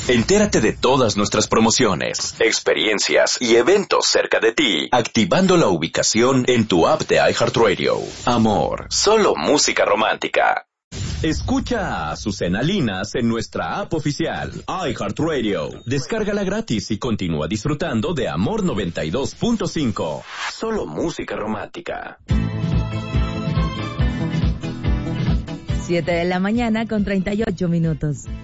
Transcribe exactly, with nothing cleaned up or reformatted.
Entérate de todas nuestras promociones, experiencias y eventos cerca de ti, activando la ubicación en tu app de iHeartRadio. Amor, solo música romántica. Escucha a Azucena Linas en nuestra app oficial, iHeartRadio. Descárgala gratis y continúa disfrutando de Amor noventa y dos punto cinco. Solo música romántica. Siete de la mañana con treinta y ocho minutos.